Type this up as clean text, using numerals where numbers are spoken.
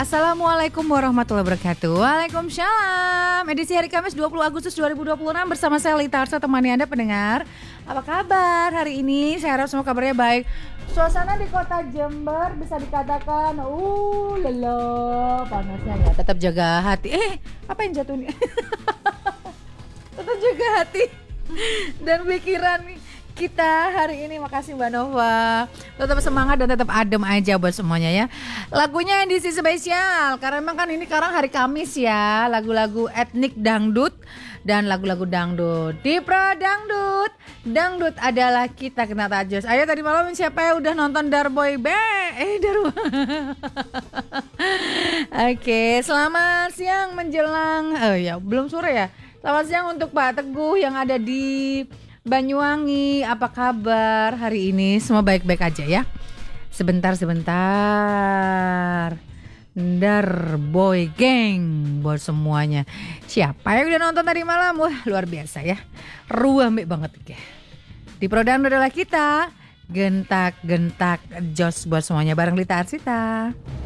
Assalamualaikum warahmatullahi wabarakatuh. Waalaikumsalam. Edisi hari Kamis 20 Agustus 2026 bersama saya Lita Arsa, temani Anda pendengar. Apa kabar hari ini? Saya harap semua kabarnya baik. Suasana di kota Jember bisa dikatakan lelo panasnya ya. Tetap jaga hati. Apa yang jatuh nih? Tetap jaga hati dan pikiran kita hari ini. Makasih Mbak Nova. Tetap semangat dan tetap adem aja buat semuanya ya. Lagunya edisi spesial karena memang kan ini sekarang hari Kamis ya. Lagu-lagu etnik dangdut dan lagu-lagu dangdut di Pro Dangdut. Dangdut adalah kita kena tajos. Ayo tadi malam siapa yang udah nonton Darboy Oke, selamat siang menjelang belum sore ya. Selamat siang untuk Pak Teguh yang ada di Banyuwangi. Apa kabar hari ini? Semua baik-baik aja ya. Sebentar Darboy Gang buat semuanya. Siapa yang udah nonton tadi malam? Wah luar biasa ya. Ruame banget ya. Di Prodam adalah kita gentak jos buat semuanya bareng Lita Arsita.